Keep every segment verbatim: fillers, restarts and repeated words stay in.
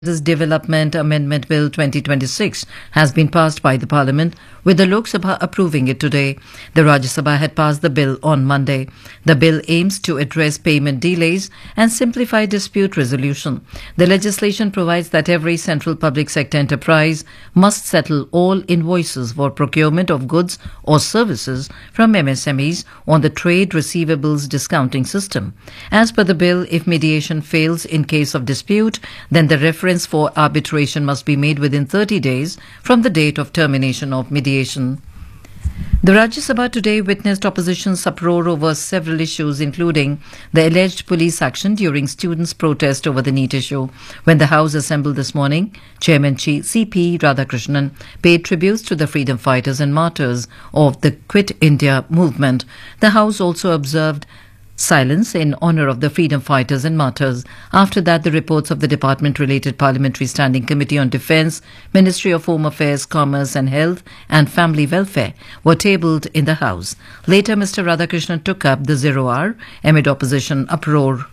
This Development Amendment Bill twenty twenty-six has been passed by the Parliament, with the Lok Sabha approving it today. The Rajya Sabha had passed the bill on Monday. The bill aims to address payment delays and simplify dispute resolution. The legislation provides that every central public sector enterprise must settle all invoices for procurement of goods or services from M S M Es on the Trade Receivables Discounting System. As per the bill, if mediation fails in case of dispute, then the reference for arbitration must be made within thirty days from the date of termination of mediation. The Rajya Sabha today witnessed opposition's uproar over several issues, including the alleged police action during students' protest over the NEET issue. When the House assembled this morning, Chairman C P Radhakrishnan paid tributes to the freedom fighters and martyrs of the Quit India movement. The House also observed silence in honour of the freedom fighters and martyrs. After that, the reports of the department-related Parliamentary Standing Committee on Defence, Ministry of Home Affairs, Commerce and Health and Family Welfare were tabled in the House. Later, Mister Radhakrishnan took up the zero hour amid opposition uproar.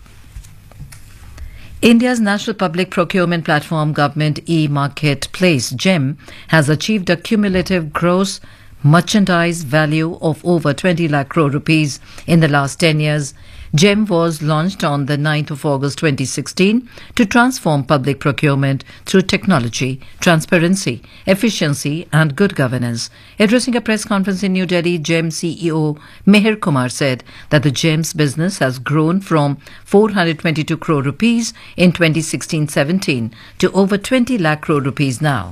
India's National Public Procurement Platform Government E-Marketplace, GeM, has achieved a cumulative gross merchandise value of over twenty lakh crore rupees in the last ten years. GeM was launched on the ninth of August twenty sixteen to transform public procurement through technology, transparency, efficiency and good governance. Addressing a press conference in New Delhi, GeM C E O Mihir Kumar said that the GeM's business has grown from four hundred twenty-two crore rupees in twenty sixteen seventeen to over twenty lakh crore rupees now.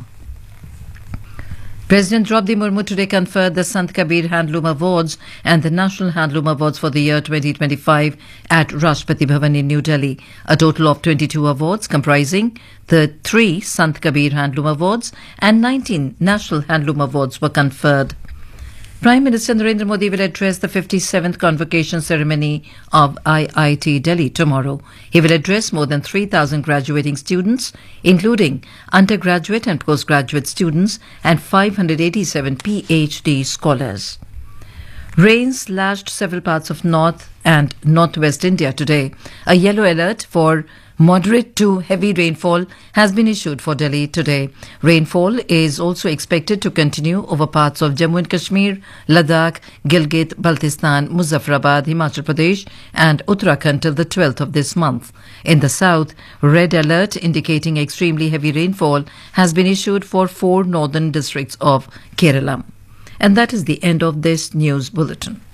President Draupadi Murmu today conferred the Sant Kabir Handloom Awards and the National Handloom Awards for the year twenty twenty-five at Rashtrapati Bhavan in New Delhi. A total of twenty-two awards comprising the three Sant Kabir Handloom Awards and nineteen National Handloom Awards were conferred. Prime Minister Narendra Modi will address the fifty-seventh convocation ceremony of I I T Delhi tomorrow. He will address more than three thousand graduating students, including undergraduate and postgraduate students, and five hundred eighty-seven P H D scholars. Rains lashed several parts of North and Northwest India today. A yellow alert for moderate to heavy rainfall has been issued for Delhi today. Rainfall is also expected to continue over parts of Jammu and Kashmir, Ladakh, Gilgit, Baltistan, Muzaffarabad, Himachal Pradesh and Uttarakhand till the twelfth of this month. In the south, red alert indicating extremely heavy rainfall has been issued for four northern districts of Kerala. And that is the end of this news bulletin.